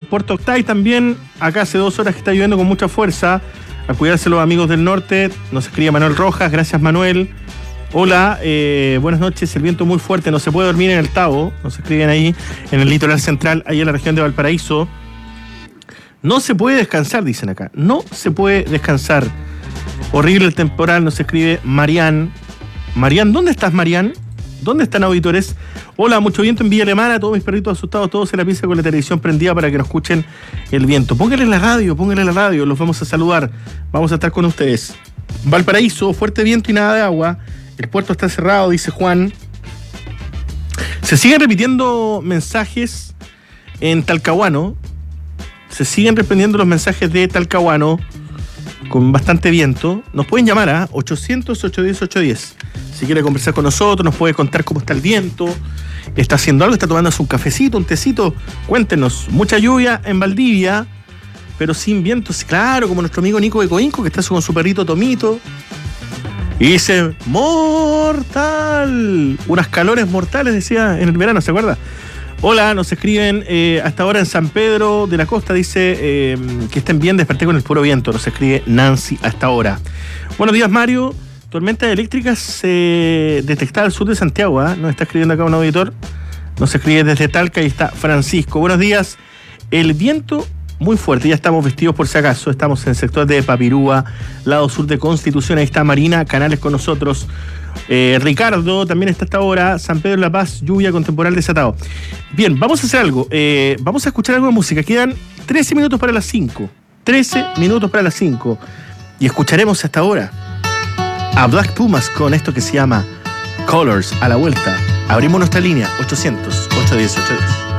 Puerto Octay también, acá hace 2 horas que está lloviendo con mucha fuerza. A cuidarse los amigos del norte. Nos escribe Manuel Rojas, gracias Manuel. Hola, buenas noches, el viento muy fuerte, no se puede dormir en el Tabo. Nos escriben ahí en el litoral central, ahí en la región de Valparaíso. No se puede descansar, dicen acá. No se puede descansar. Horrible el temporal, nos escribe Marián. Marián, ¿dónde estás, Marián? ¿Dónde están auditores? Hola, mucho viento en Villa Alemana, todos mis perritos asustados, todos en la pieza con la televisión prendida para que nos escuchen el viento. Pónganle la radio, los vamos a saludar. Vamos a estar con ustedes. Valparaíso, fuerte viento y nada de agua. El puerto está cerrado, dice Juan. Se siguen repitiendo mensajes en Talcahuano. Se siguen repitiendo los mensajes de Talcahuano con bastante viento. Nos pueden llamar a 800-810-810. Si quiere conversar con nosotros, nos puede contar cómo está el viento. ¿Está haciendo algo? ¿Está tomándose un cafecito, un tecito? Cuéntenos. Mucha lluvia en Valdivia, pero sin vientos. Claro, como nuestro amigo Nico de Coinco, que está con su perrito Tomito. Y dice, mortal. Unas calores mortales, decía en el verano, ¿se acuerda? Hola, nos escriben hasta ahora en San Pedro de la Costa, dice que estén bien, desperté con el puro viento, nos escribe Nancy hasta ahora. Buenos días, Mario. Tormentas eléctricas detectadas al sur de Santiago, ¿eh? Nos está escribiendo acá un auditor, nos escribe desde Talca y está Francisco. Buenos días. El viento muy fuerte, ya estamos vestidos por si acaso, estamos en el sector de Papirúa, lado sur de Constitución, ahí está Marina Canales con nosotros. Ricardo también está hasta ahora. San Pedro de la Paz, lluvia con temporal desatado. Bien, vamos a hacer algo. Vamos a escuchar algo de música. Quedan 13 minutos para las 5. 13 minutos para las 5. Y escucharemos hasta ahora a Black Pumas con esto que se llama Colors. A la vuelta abrimos nuestra línea 800-810-810.